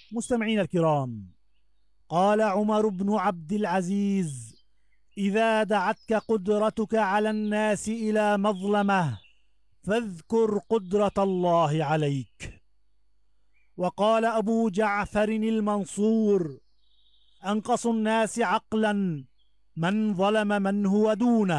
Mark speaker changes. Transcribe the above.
Speaker 1: مستمعين الكرام، قال عمر بن عبد العزيز: إذا دعتك قدرتك على الناس إلى مظلمة فاذكر قدرة الله عليك. وقال أبو جعفر المنصور: أنقص الناس عقلا من ظلم من هو دونه.